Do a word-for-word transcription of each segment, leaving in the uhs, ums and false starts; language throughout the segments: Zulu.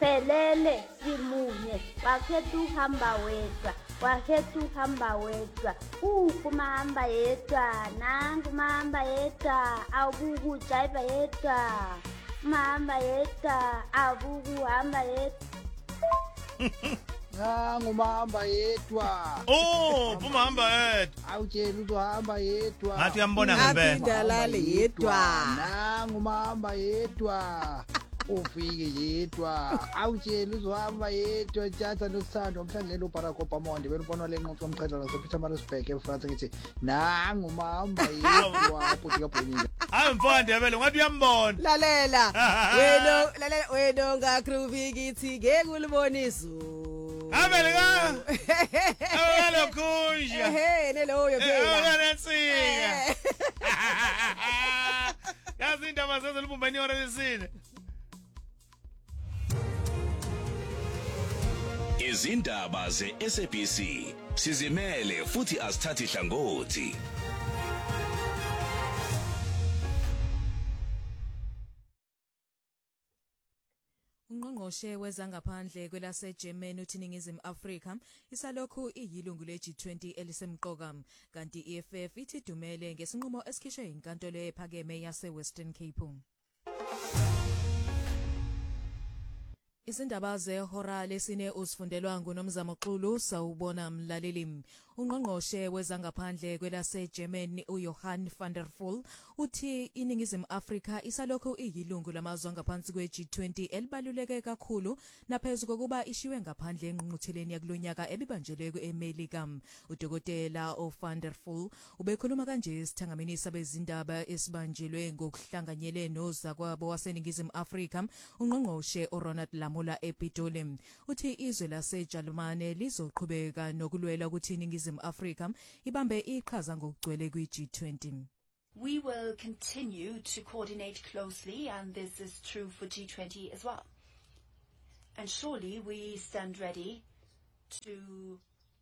Pelele simunye wakhetha uhamba wedwa wakhetha uhamba wedwa ukumahamba yedwa nangu mahamba yedwa awukujayiva yedwa mahamba yedwa awukuhamba yedwa nangu mahamba yedwa oh umahamba yedwa awutshela uzohamba yedwa ngathi uyambona ngempela Ngapindalale yedwa nangu mahamba yedwa ufike yedwa awutshela uzohamba yedwa tjatha nosithando omhlanje lo Barack Obama wande benibona le nqoqo omqedla so Peter Marisburg eFrance ngithi nangu mahamba yedwa putika bonile hayi mfandi yabele ngathi uyambona lalela wena lalela wena ngakhruvi ngithi ngeke uliboniso abele ka awalo khunja ehe neloyo phela awulansinga yazi indaba zezelibumbani yona lesine izindaba ze-S A B C sizimele futhi asithathi hlangothi. Ungqongqoshe wezangaphandle kwelaseGermany uthi iNingizimu Afrika isalokhu iyilungu le G twenty elisemqoka kanti I F F ithi dumele ngesinqumo esikhishwe inkantolo ephakeme yase-Western Cape. Izindaba zehora lesine usifundelwa nguNomzamo Xulu sawubona mlaleli. Ungqongqoshe wezangaphandle kwelaseGermany uJohann van der Poel uthi iNingizimu Afrika isalokhu iyilungu lamazwe ngaphansi kwe-G twenty elibaluleke kakhulu naphezu kokuba ishiwe ngaphandle engqungqutheleni yakulonyaka ebibanjelwe eMelika. Udokotela uVan der Poel ubekhuluma kanje esithangamini sabezindaba esibanjelwe ngokuhlanganyele nozakwabo waseNingizimu Afrika ungqongqoshe uRonald Lamola ePitoli. Uthi izwe laseJalimane lizoqhubeka nokulwela ukuthi iNingizimu Afrika ibambe iqhaza ngokugcwele kwi-G twenty. We will continue to coordinate closely, and this is true for G twenty as well. And surely we stand ready to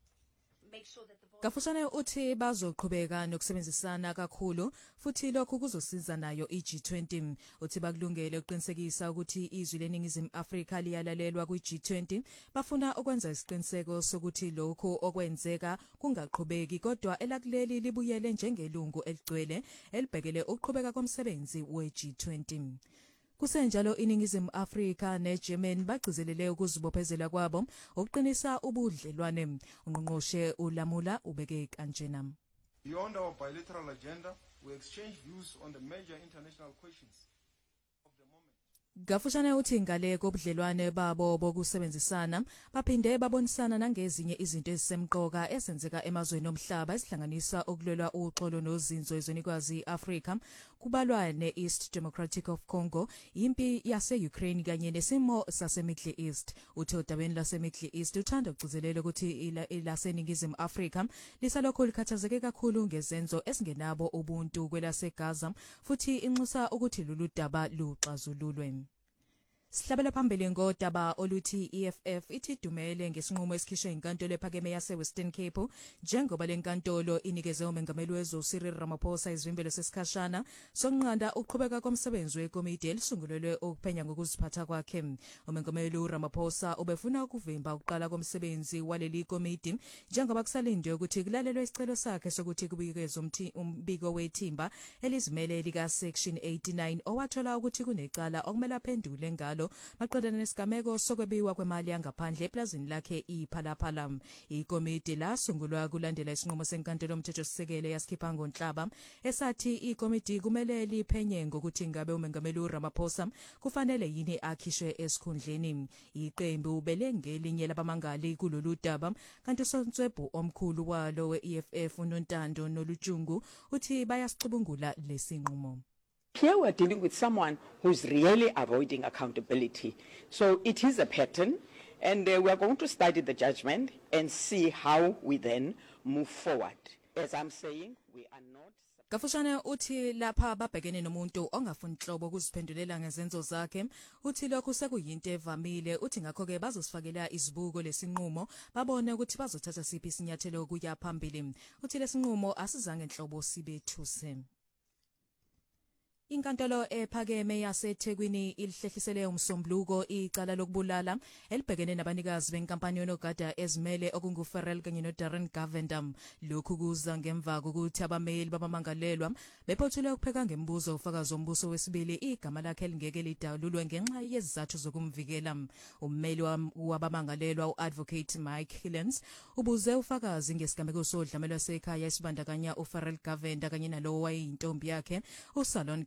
make sure that the Gafusane uthi bazoqhubeka nokusebenzisana kakhulu futhi lokhu kuzosiza nayo i-G twenty. Uthi bakulungele uqinisekisa ukuthi izwi leNingizimu Afrika liyalalelwa kwi-G twenty. Bafuna ukwenza isiqiniseko sokuthi lokho okwenzeka kungaqhubeki kodwa elakuleli libuyele njengelungu eligcwele elibhekele ukuqhubeka komsebenzi we-G twenty. Kusenjalo iNingizimu Afrika neGermany bagcizelele ukuzibophezela kwabo ukuqinisa ubudlelwane. Ungqongqoshe uLamula ubeke kanjena. Beyond our bilateral agenda, we exchange views on the major international questions of the moment. Gafushane uthi ngale kobudlelwane babo bokusebenzisana baphinde babonisana nangezinye izinto ezisemqoka esenzeka emazweni omhlaba esihlanganisa ukulwela uxolo nozinzo ezwenikwazi Afrika kubalwa ne-East Democratic of Congo, impi yase-Ukraine kanye nesimo sase-Middle East. Uthi odabeni lase-Middle East uthanda ukugcizelela ukuthi ilaseNingizimu Afrika lisalokhu likhathazeke kakhulu ngezenzo esingenabo ubuntu kwelaseGaza futhi inxusa ukuthi lolu daba luxazululwe. Sihlabela phambili ngodaba oluthi I F F ithi dumele ngesinqumo esikhishwe inkantolo ephakeme yase-Western Cape njengoba lenkantolo inikeze umengameli wezwe Cyril Ramaphosa izivimbelo sesikhashana sokunqanda ukuqhubeka komsebenzi wekomiti elisungulelwe ukuphenya ngokuziphatha kwakhe. Umengameli uRamaphosa ubefuna ukuvimba ukuqala komsebenzi waleli komiti njengoba kusalindwe ukuthi kulalelwe isicelo sakhe sokuthi kubikezwe umbiko wethimba elizimele lika section eighty-nine owathola ukuthi kunecala okumele aphendule ngalo maqedana nesigameko sokwebiwa kwemali yangaphandle eplazini lakhe iPhalaphala. Ikomiti lasungulwa kulandela isinqumo senkantolo yomthethosisekelo yasikhipha ngoNhlaba esathi ikomiti kumele liphenye ngokuthi ngabe umengameli uRamaphosa kufanele yini akhishwe esikhundleni. Iqembu belengelinye labamangali kulolu daba kanti usonswebhu omkhulu walo we-E F F uNontando Nolujungu uthi bayasicubungula lesinqumo. Here we're dealing with someone who's really avoiding accountability. So it is a pattern, and uh, we're going to study the judgment and see how we then move forward. As I'm saying, we are not... Gafushane uthi lapha babhekene nomuntu ongafuni inhlobo ukuziphendulela ngezenzo zakhe. Uthi lokhu sekuyinto evamile. Uthi ngakho ke bazosifakela izibuko lesinqumo babone ukuthi bazothatha siphi isinyathelo kuya phambili. Uthi lesinqumo asizange inhlobo sibethuse. Inkantolo ephakeme yaseThekwini ilihlehisele umsombuluko icala lokubulala elibhekene nabanikazi benkampani yonogada ezimele okunguFerrell kanye noDarren Govender. Lokhu kuza ngemva kokuthi abameli babamangalelwa bephothule ukupheka ngembuzo ufakazi ombuso wesibili igama lakhe lingeke lidalulwe ngenxa yezizathu zokumvikela. Ummeli wabamangalelwa uadvocate Mike Hillens ubuze ufakazi ngesigameko sodlamelo sekhaya esibandakanya uFerrell Govender kanye nalowo wayintombi yakhe uSalon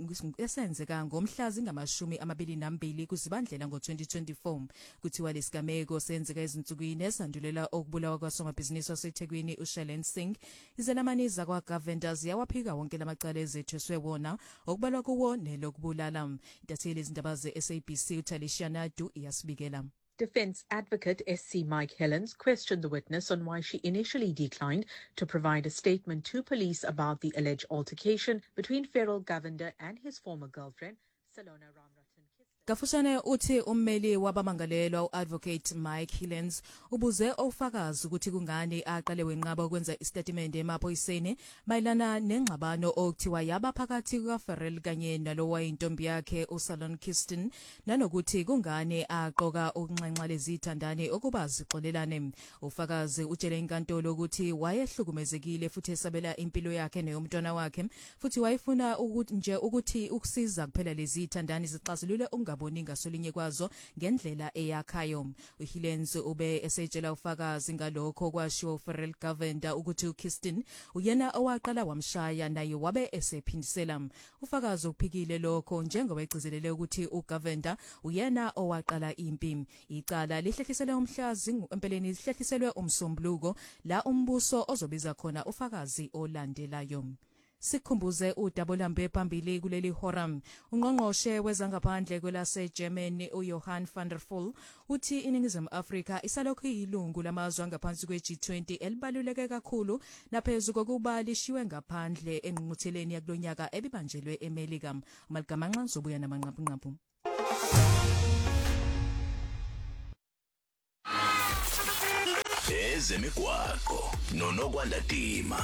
esenzeka ngomhla zingamashumi amabili nambili kuzibandlela ngo twenty twenty-four. Kuthiwa lesigameko senzeka ezinsukwini esandulela okubulawa kwasomabhizinisi waseThekwini uShailen Singh. Izelamani zakwa Govender ziyawaphika wonke lamacala ezetheswe wona okubalwa kuwo nelokubulala. Intatheli izindaba ze-S A B C uTalisha Nadu iyasibikela. Defense advocate S C Mike Hillens questioned the witness on why she initially declined to provide a statement to police about the alleged altercation between Ferrell Govender and his former girlfriend, Salona Ramrathan. Kafushane uthi ummeli wabamangalelwa uadvocate Mike Hillens ubuze ofakazi ukuthi kungani aqale wenqaba ukwenza istatement emaphoyiseni mayelana nengxabano okuthiwa yaba phakathi kukaFerrell kanye nalo wayintombi yakhe uSalon Kirsten nanokuthi kungani aqoka ukunxenxa lezithandani okuba zixolelane. Ufakazi utshele inkantolo ukuthi wayehlukumezekile futhi esabela impilo yakhe neyomntwana wakhe futhi wayefuna ukuthi nje ukuthi ukusiza kuphela lezithandani zixazulule boni ngasolinye kwazo ngendlela eyakhayo. uHillens ube esetshela ufakazi ngalokho kwashiwo uFerrell Govender ukuthi uKirsten uyena owaqala wamshaya naye wabe esephindisela. Ufakazi uphikile lokho njengoba egcizelele ukuthi uGovender uyena owaqala impi. Icala lihlehlisele umhlazi empeleni lihlehliselwe umsombuluko la umbuso ozobiza khona ufakazi olandelayo. Sikhumbuze udabolambe phambili kuleli horam. Ungqongqoshe wezangaphandle kwelase Germany uJohann van der Poel uthi iningizimu Afrika isalokhu yilungu lamazwe angaphansi kwe G twenty elibaluleke kakhulu naphezulu kokuba lishiwe ngaphandle engqungqutheleni yakulonyaka ebibanjelwe eMelika. Umalgamanxa zobuya namanqaphu. Ezemigwaqo nonokwanda Dima.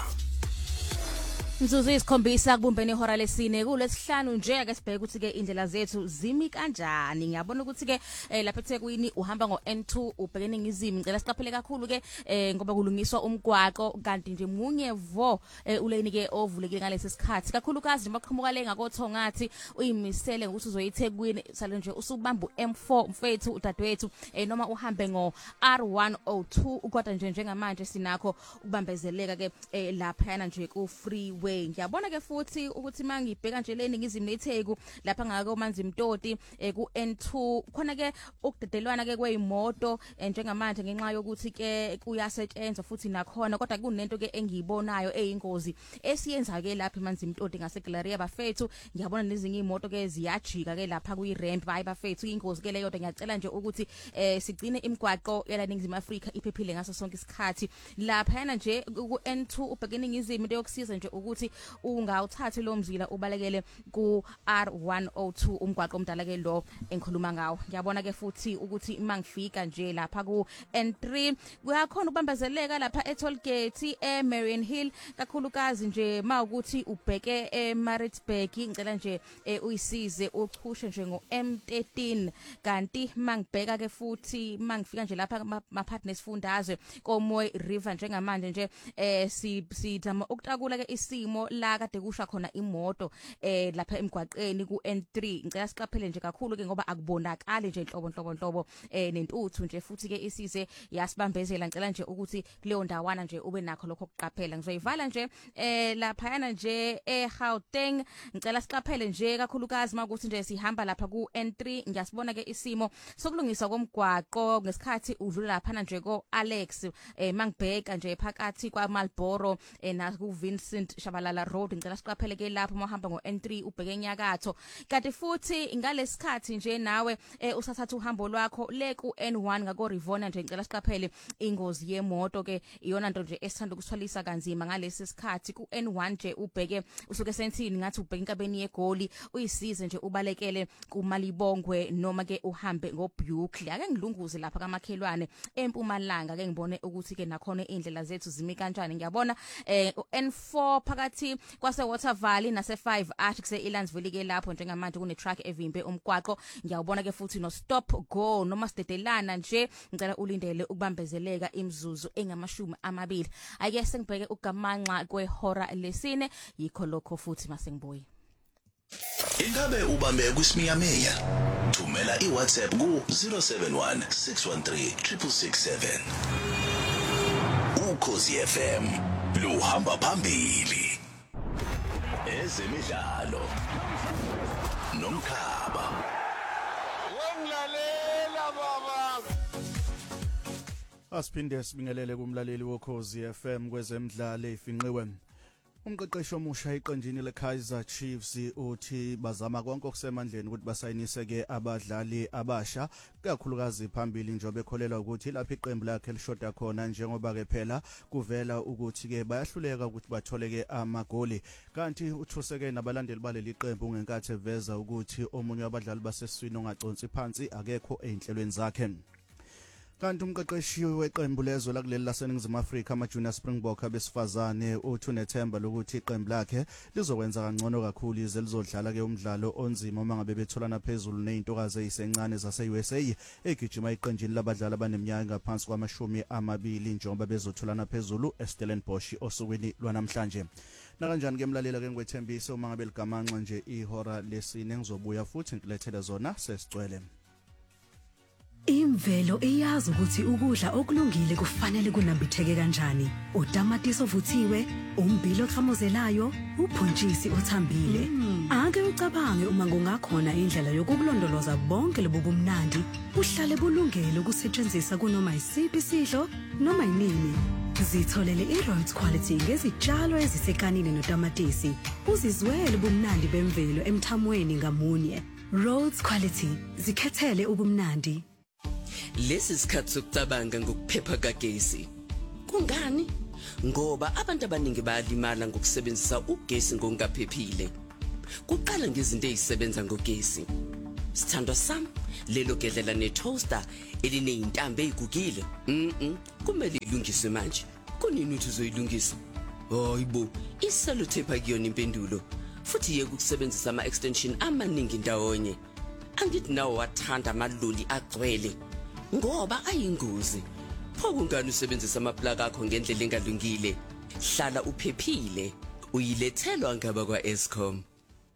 Mzuzu isikhombisa kubumbene ihora lesine kulesihlanu nje ake sibheke ukuthi ke indlela zethu zimi kanjani. Ngiyabona ukuthi ke lapha eThekwini uhamba ngo N two ubhekene ngizimi ngicela siqaphele kakhulu ke ngoba kulungiswa umgwaqo kanti nje munye vo uleni ke ovulekile ngalesi sikhathi kakhulukazi nje maqhamuka le ngakothongathi uyimisele ukuthi uzoyiThekwini sale nje usubamba M four mfethu udadewethu noma uhambe ngo R one oh two kodwa nje njengamanje sinakho ukubambezeleka ke lapha yana nje ku freeway. Ngiyabona ke futhi ukuthi mangibheka nje leni ngizimi neTheku lapha ngako Manzimtoti ku N two khona ke ukudedelwana ke kwezimoto njengamanje ngenxa yokuthi ke kuyasetshenzwa futhi nakhona kodwa kunento ke engiyibonayo eyingozi esiyenza ke lapha eManzimtoti ngaseGaleria bafethu. Ngiyabona nezinye imoto ke ziyajika ke lapha kuyiramp bayi bafethu ingozi ke leyo. Ngiyacela nje ukuthi sigcine imigwaqo yala eNingizimu Afrika iphephile ngaso sonke isikhathi. Lapha yana nje ku N two ubhekene ngizimi into yokusiza nje ukuthi ungawuthathe lo mzila ubalekele ku R one oh two umgwaqo omdala ke lo engikhuluma ngawo. Ngiyabona ke futhi ukuthi mangifika nje lapha ku N three kuyakhona ukubambezeleka lapha eToll Gate eMarion Hill kakhulukazi nje mawukuthi ubheke eMaritzburg ngicela nje uyisize uchushe nje ngo M thirteen kanti mangibheka ke futhi mangifika nje lapha ma partners fundazwe koMoy River njengamanje nje eh sidama ukutakula ke isimo la kade kusha khona imoto eh lapha emgwaqeni ku N three. Ngicela siqaphele nje kakhulu ke ngoba akubonakali nje inhlobo inhlobo inhlobo eh nentuthu nje futhi ke isize yasibambezela. Ngicela nje ukuthi kuleyo ndawana nje ube nakho lokho kuqaphela. Ngizoyivala nje eh lapha yana nje eGauteng. Ngicela siqaphele nje kakhulukazi makuthi nje sihamba lapha ku N three ngiyasibona ke isimo sokulungiswa komgwaqo ngesikhathi udlula lapha nje ko Alex eh mangibheka nje phakathi kwa Marlboro eh na ku Vincent Shabalala Road. Ngicela siqaphele ke lapho mohamba ngo N three ubheke enyakatho kanti futhi ngalesikhathi nje nawe usathatha uhambo lwakho le ku N one ngako Rivona nje ngicela siqaphele ingozi yemoto ke iyona nto nje esithanda ukuthwalisa kanzima ngalesi sikhathi ku N one nje ubheke usuke sentini ngathi ubheke inkabeni yeGoli uyisize nje ubalekele kuMalibongwe noma ke uhambe ngoBukley. Ake ngilunguze lapha kamakhelwane eMpumalanga ke ngibone ukuthi ke nakhona indlela zethu zimi kanjani. Ngiyabona eh N four phakathi phakathi kwase Water Valley nase five Arch kuse Elandsville ke lapho njengamanje kune truck evimbe umgwaqo ngiyawubona ke futhi no stop go noma sidedelana nje ngicela ulindele ukubambezeleka imzuzu engamashumi amabili ake sengibheke ugamanxa kwehora lesine yikho lokho futhi masengibuye. Ingabe ubambe kwisiminyaminya? Thumela iWhatsApp ku zero seven one six one three six six seven. Ukhozi F M luhamba phambili. Ezemidlalo nomkhaba. Wenglalela baba. Asiphinde sibingelele kumlaleli wokhozi F M kwezemidlalo efinqiwe. Umqeqeshi omusha iqenjini leKaizer Chiefs uthi bazama konke okusemandleni ukuthi basayinise ke abadlali abasha kakhulukazi phambili njengoba ekholelwa ukuthi lapha iqembu lakhe lishoda khona njengoba ke phela kuvela ukuthi ke bayahluleka ukuthi bathole ke amagoli kanti uthuseke nabalandeli baleli qembu ngenkathi eveza ukuthi omunye wabadlali baseswini ongaconsi phansi akekho einhlelweni zakhe. Kanti umqeqeshi weqembu lezwe lakuleli laseNingizimu Afrika ama-Junior Springbok abesifazane uthi unethemba lokuthi iqembu lakhe lizokwenza kangcono kakhulu ize lizodlala ke umdlalo onzima uma ngabe betholana phezulu nezintokazi ezisencane zase-U S A egijima iqenjini labadlali abaneminyaka ngaphansi kwamashumi amabili njengoba bezotholana phezulu eStellenbosch osukwini lwanamhlanje. Nakanjani ke mlalela ke ngwethembise uma ngabe ligamanxa nje ihora lesine ngizobuya futhi ngilethele zona sesicwele. Imvelo iyazi ukuthi ukudla okulungile kufanele kunambitheke kanjani. Utamatisi ovuthiwe, umbilo oqhamuzelayo, ubhontshisi othambile. Ake ucabange uma kungakhona indlela yokukulondoloza bonke lobu bumnandi, uhlale bulungile ukusetshenziswa kunoma isiphi isidlo noma inini. Zitholele iRhodes Quality ngezitshalo ezisekanini notamatisi. Uzizwele ubumnandi bemvelo emthamweni ngamunye. Rhodes Quality, zikhethele ubumnandi. Lesi sikhathi sokucabanga ngokuphepha kagesi. Kungani? Ngoba abantu abaningi bayalimala ngokusebenzisa ugesi ngokungaphephile. Kuqala ngezinto ezisebenza ngogesi. Sithandwa sami, lelo gedlela ne-toaster elineyintambo ezigugile. Mhm. Kumele ilungiswe manje. Kunini uthi uzoyilungisa? Hayibo, isellotape akuyona impendulo. Futhi yeke ukusebenzisa ama-extension amaningi ndawonye. Angithi nawo wathanda amaloli agcwele. Ngoba ayingozi. Pho kungani usebenzisa amaplaka akho ngendlela engalungile? Hlala uphephile. Uyilethelwa ngaba kwa Eskom.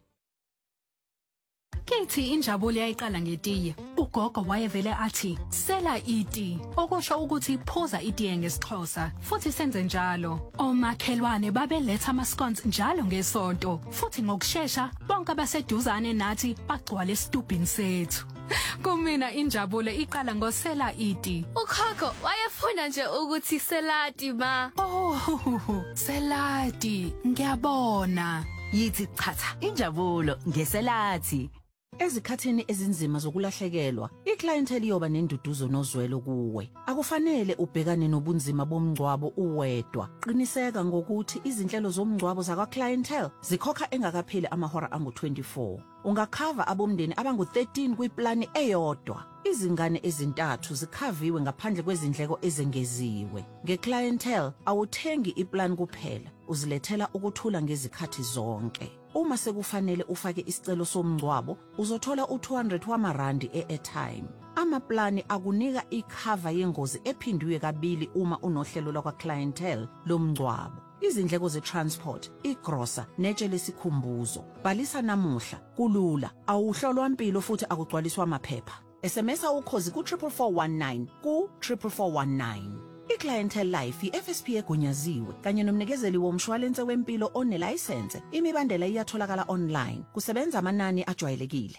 Kithi injabulo yayiqala ngetiye. Ugogo wayevele athi sela iti, okusho ukuthi phuza itiye ngesixhosa. Futhi senze njalo. Omakhelwane babeletha ama-scones njalo ngesonto. Futhi ngokusheshsha bonke abaseduzane nathi bagcwala esitubhini sethu. Kumina injabulo iqala ngosela iti. Ukhokho wayefuna nje ukuthi selati ma. Oh, selati, ngiyabona. Yithi chatha injabulo ngeselati. Ezikhathini ezinzima zokulahlekelwa, iclientele iyoba nenduduzo nozwelo kuwe. Akufanele ubhekane nobunzima bomngcwabo uwedwa. Qiniseka ngokuthi izinhlelo zomngcwabo zakwa clientele zikhokha engakapheli amahora angu twenty-four. Ungakhava abomndeni abangu thirteen kwiplani eyodwa. Izingane ezintathu zikhaviwe ngaphandle kwezindleko ezengeziwe. Ngeclientele awuthengi iplan kuphela, uzilethela ukuthula ngezikhathi zonke. Uma sekufanele ufake isicelo somngcwabo, uzothola u two hundred wamarandi e-airtime. Amaplani akunika ikhava yengozi ephindwe kabili uma unohlelo lakwa clientele lomngcwabo. Izindleko ze-transport, igrosa, netshe lesikhumbuzo. Bhalisa namuhla, kulula, awuhlolwa impilo futhi akugcwaliswa amaphepha. S M S ukhozi ku four four one nine ku four four one nine. iClientele Life i-F S P egunyaziwe kanye nomnikezeli womshwalense wempilo onelicense. Imibandela iyatholakala online. Kusebenza amanani ajwayelekile.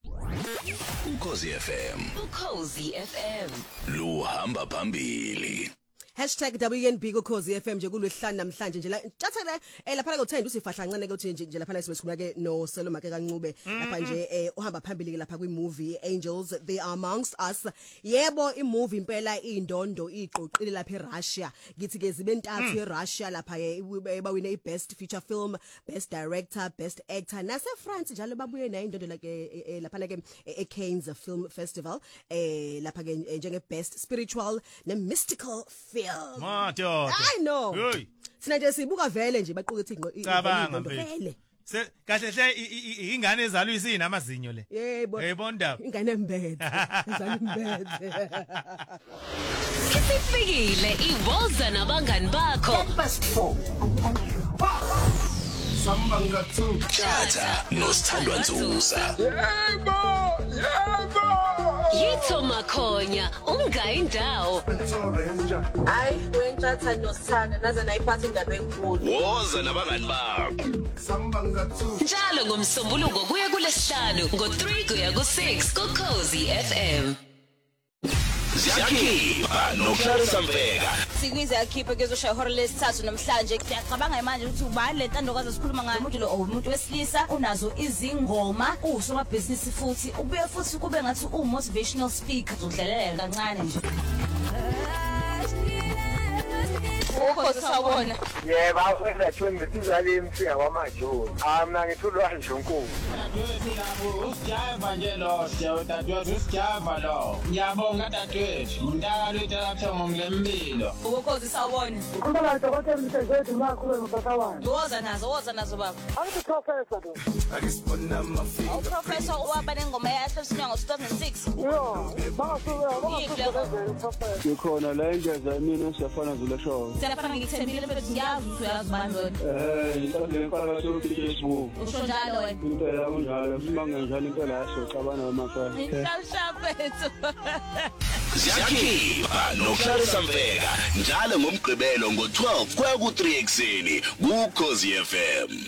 Ukhozi F M. Ukhozi F M. Luhamba phambili. Hashtag W N B Ukhozi F M nje kulwesihlanu namhlanje nje la ntshathele eh lapha ngothenda usifahla kancane ke uthi nje lapha sikhuluma ke no Seloma ke kancube lapha nje eh uhamba phambili ke lapha kwi movie Angels They Are Amongst Us. Yebo i movie impela indondo iqoqile lapha eRussia ngithi ke zibe ntathu eRussia lapha bawine i best feature film, best director, best actor nase France njalo babuye na indondo la ke lapha ke eCannes Film Festival eh lapha ke njenge best spiritual ne mystical film. real Madoda. I know Hey. sina nje sibuka vele nje baqukethe ingqo Cabanga vele mfethu. Se kahle hle ingane ezalwa isina amazinyo le. yebo Yebo ndaba. ingane embethe izali embethe Isifikile iwoza nabangani bakho. Best four. Samba ngathu. Tjata nosithandwa Nzuza. Yebo, yebo. Yitho Makhonya, ungayi indawo. hayi wentshatha nosithanda naze nayiphatha indaba enkulu Woza nabangani bakho. Samba ngathu. Njalo ngomsombuluko kuya kulesihlanu ngo three kuya ku six ku Cozy F M. Ziyakhipha nokuhlalisa mbeka. Sikwize yakhipha kezoshaya ihora lesithathu namhlanje ngiyacabanga manje ukuthi ubani le ntandokazi esikhuluma ngayo umuntu lo umuntu wesilisa unazo izingoma usomabhizinisi futhi ubuye futhi kube ngathi u motivational speaker uzodlalela kancane nje Ukhosi sawona yebo awufuna thumbe sizale imfika kwamajoni ah mina ngithulwa nje unkulu usijava nje lo siyawutatwa usijava lo ngiyabonga dadwethu umntaka lwethatha ngomlempilo Ukhosi sawona ukhuluma dokotela msezethu makhulu ngopakawana woza nazo woza nazo baba awuthi professor lo Akisibona mafika. Awu professor waba nengoma yakhe sinyanga two thousand six yo bangasuka bangasuka ngikhona la ingeza mina siyafana zule show Siyafana ngithembile bese ngiyazi ukuthi uyazi bani wena eh inhlobo yenkolelo yokuthi Facebook usho njalo wena impela kunjalo simange njalo impela yaso xabana namafana Ngishashaphethu Ziyakhipha nokuhlalisa mbeka njalo ngomgqibelo ngo twelve kuya ku three ekseni ku Cozy F M.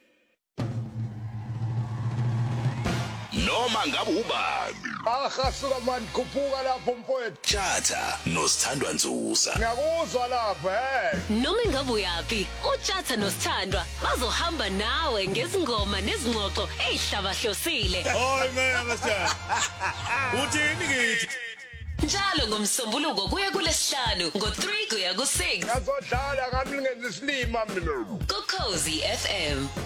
Noma ngabe ubani Akasuka manje khuphuka lapho mfowethu. Tjata nosithandwa Nzuza. Ngiyakuzwa lapho eh. Noma ingabe uyaphi uJatha noSithandwa bazohamba nawe ngezingoma nezingxoxo ezihlabahlosile Hayi mina ngasithanda. Uthini kithi? njalo ngomsombuluko kuya kulesihlanu ngo three kuya ku six Ngazodlala kamlingenzi silima mina. ku Cozy F M.